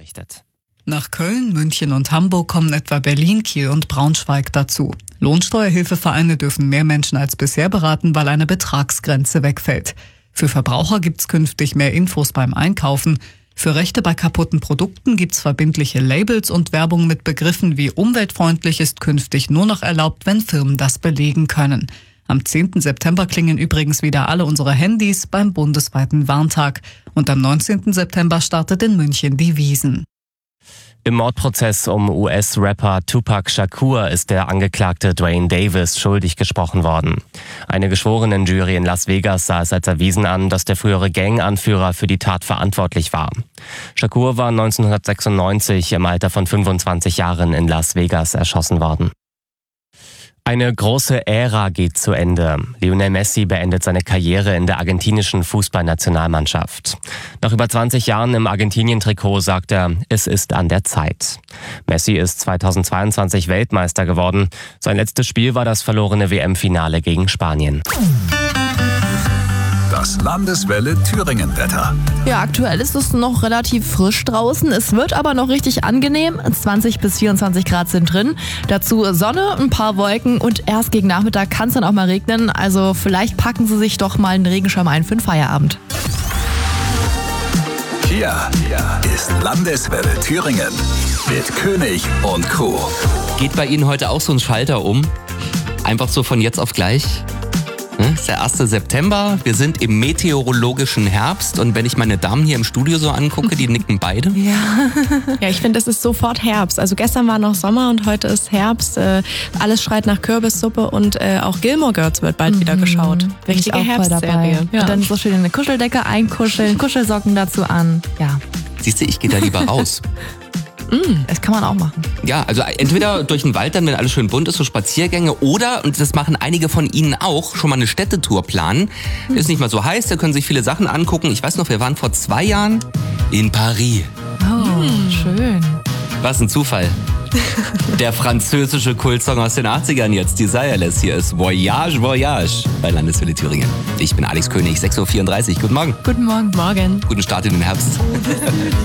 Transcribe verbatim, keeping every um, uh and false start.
berichtet. Nach Köln, München und Hamburg kommen etwa Berlin, Kiel und Braunschweig dazu. Lohnsteuerhilfevereine dürfen mehr Menschen als bisher beraten, weil eine Betragsgrenze wegfällt. Für Verbraucher gibt's künftig mehr Infos beim Einkaufen. Für Rechte bei kaputten Produkten gibt's verbindliche Labels und Werbung mit Begriffen wie umweltfreundlich ist künftig nur noch erlaubt, wenn Firmen das belegen können. Am zehnten September klingen übrigens wieder alle unsere Handys beim bundesweiten Warntag. Und am neunzehnten September startet in München die Wiesn. Im Mordprozess um U S-Rapper Tupac Shakur ist der Angeklagte Duane Davis schuldig gesprochen worden. Eine Geschworenenjury in Las Vegas sah es als erwiesen an, dass der frühere Gang-Anführer für die Tat verantwortlich war. Shakur war neunzehnhundertsechsundneunzig im Alter von fünfundzwanzig Jahren in Las Vegas erschossen worden. Eine große Ära geht zu Ende. Lionel Messi beendet seine Karriere in der argentinischen Fußballnationalmannschaft. Nach über zwanzig Jahren im Argentinien-Trikot sagt er, es ist an der Zeit. Messi ist zweitausendzweiundzwanzig Weltmeister geworden. Sein letztes Spiel war das verlorene W M-Finale gegen Spanien. Das Landeswelle Thüringen-Wetter. Ja, aktuell ist es noch relativ frisch draußen. Es wird aber noch richtig angenehm. zwanzig bis vierundzwanzig Grad sind drin. Dazu Sonne, ein paar Wolken und erst gegen Nachmittag kann es dann auch mal regnen. Also vielleicht packen Sie sich doch mal einen Regenschirm ein für den Feierabend. Hier ist Landeswelle Thüringen mit König und Crew. Geht bei Ihnen heute auch so ein Schalter um? Einfach so von jetzt auf gleich? Es ist der erste September, wir sind im meteorologischen Herbst und wenn ich meine Damen hier im Studio so angucke, die nicken beide. Ja, ja, ich finde, es ist sofort Herbst. Also gestern war noch Sommer und heute ist Herbst. Äh, alles schreit nach Kürbissuppe und äh, auch Gilmore Girls wird bald mhm. wieder geschaut. Richtige Herbstserie. Ja. Und dann so schön in eine Kuscheldecke einkuscheln, Kuschelsocken dazu an. Ja. Siehst du, ich gehe da lieber raus. Mm, das kann man auch machen. Ja, also entweder durch den Wald dann, wenn alles schön bunt ist, so Spaziergänge oder, und das machen einige von Ihnen auch, schon mal eine Städtetour planen. Mhm. Ist nicht mal so heiß, da können sich viele Sachen angucken. Ich weiß noch, wir waren vor zwei Jahren in Paris. Oh, mhm. schön. Was ein Zufall. Der französische Kultsong aus den achtzigern jetzt, Desireless. Hier ist Voyage, Voyage bei Landeswelle Thüringen. Ich bin Alex König, sechs Uhr vierunddreißig. Guten Morgen. Guten Morgen. Morgen. Guten Start in den Herbst.